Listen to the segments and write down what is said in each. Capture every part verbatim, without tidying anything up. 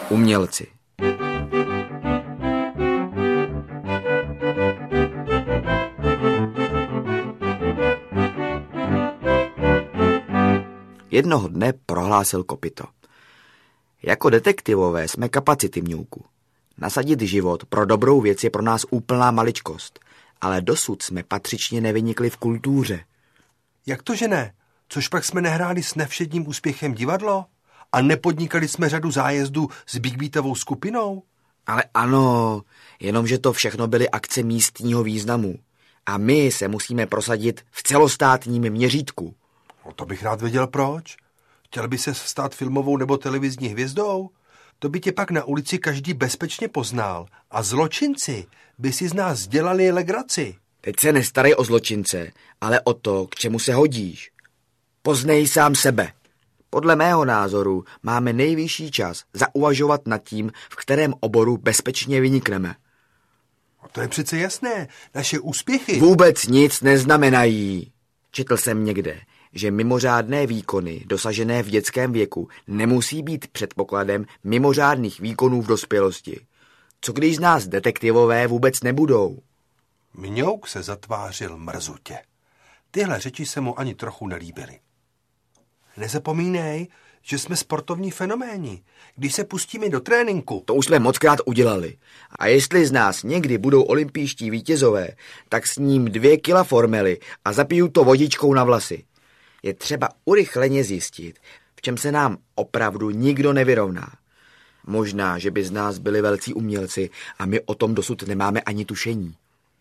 Umělci. Jednoho dne prohlásil Kopyto. Jako detektivové jsme kapacity, Mňouku. Nasadit život pro dobrou věc je pro nás úplná maličkost, ale dosud jsme patřičně nevynikli v kultuře. Jak to, že ne? Což pak jsme nehráli s nevšedním úspěchem divadlo? A nepodnikali jsme řadu zájezdů s Big Beatovou skupinou? Ale ano, jenomže to všechno byly akce místního významu. A my se musíme prosadit v celostátním měřítku. No to bych rád věděl proč. Chtěl by se stát filmovou nebo televizní hvězdou? To by tě pak na ulici každý bezpečně poznal. A zločinci by si z nás dělali legraci. Teď se nestarej o zločince, ale o to, k čemu se hodíš. Poznej sám sebe. Podle mého názoru máme nejvyšší čas zauvažovat nad tím, v kterém oboru bezpečně vynikneme. A to je přece jasné. Naše úspěchy... Vůbec nic neznamenají. Četl jsem někde, že mimořádné výkony dosažené v dětském věku nemusí být předpokladem mimořádných výkonů v dospělosti. Co když z nás detektivové vůbec nebudou? Mňouk se zatvářil mrzutě. Tyhle řeči se mu ani trochu nelíbily. Nezapomínej, že jsme sportovní fenoméni. Když se pustíme do tréninku... To už jsme mockrát udělali. A jestli z nás někdy budou olympijští vítězové, tak s ním dvě kila formely a zapiju to vodičkou na vlasy. Je třeba urychleně zjistit, v čem se nám opravdu nikdo nevyrovná. Možná, že by z nás byli velcí umělci a my o tom dosud nemáme ani tušení.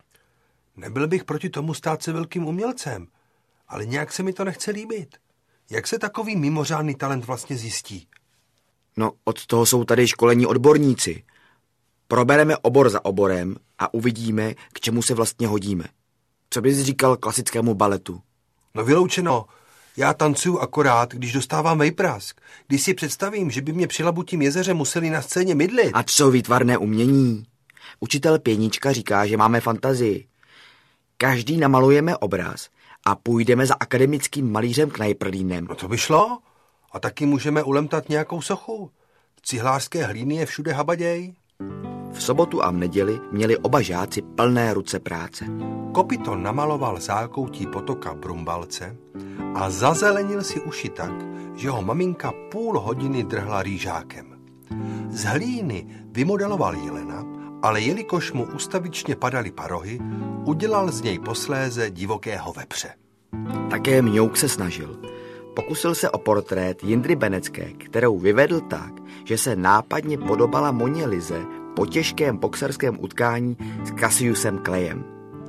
Nebyl bych proti tomu stát se velkým umělcem, ale nějak se mi to nechce líbit. Jak se takový mimořádný talent vlastně zjistí? No, od toho jsou tady školení odborníci. Probereme obor za oborem a uvidíme, k čemu se vlastně hodíme. Co bys říkal klasickému baletu? No vyloučeno. Já tancuju akorát, když dostávám vejprask. Když si představím, že by mě při Labutím jezeře museli na scéně mydlit. A co výtvarné umění? Učitel Pěnička říká, že máme fantazii. Každý namalujeme obraz a půjdeme za akademickým malířem Knajprlínem. No to by šlo. A taky můžeme ulemtat nějakou sochu. Cihlářské hlíny je všude habaděj. V sobotu a v neděli měli oba žáci plné ruce práce. Kopyto namaloval zákoutí potoka Brumbalce a zazelenil si uši tak, že ho maminka půl hodiny drhla rýžákem. Z hlíny vymodeloval jelena, ale jelikož mu ustavičně padaly parohy, udělal z něj posléze divokého vepře. Také Mňouk se snažil. Pokusil se o portrét Jindry Benecké, kterou vyvedl tak, že se nápadně podobala Moně Lize po těžkém boxerském utkání s Cassiusem Clayem.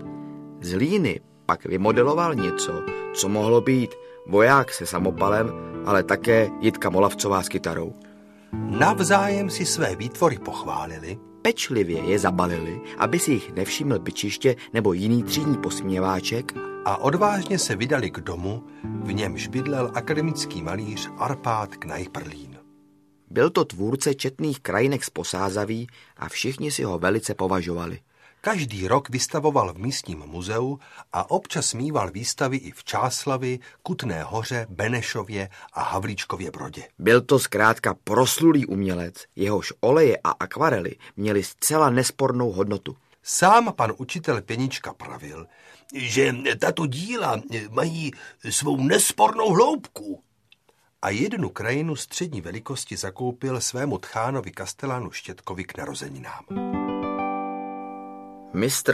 Z hlíny pak vymodeloval něco, co mohlo být voják se samopalem, ale také Jitka Molavcová s kytarou. Navzájem si své výtvory pochválili, pečlivě je zabalili, aby si jich nevšiml bičiště nebo jiný třídní posměváček, a odvážně se vydali k domu, v němž bydlel akademický malíř Arpád Knajprlín. Byl to tvůrce četných krajinek z Posázaví a všichni si ho velice považovali. Každý rok vystavoval v místním muzeu a občas mýval výstavy i v Čáslavi, Kutné Hoře, Benešově a Havlíčkově Brodě. Byl to zkrátka proslulý umělec, jehož oleje a akvarely měly zcela nespornou hodnotu. Sám pan učitel Pěnička pravil, že tato díla mají svou nespornou hloubku. A jednu krajinu střední velikosti zakoupil svému tchánovi Kastelánu Štětkovi k narozeninám. Mistr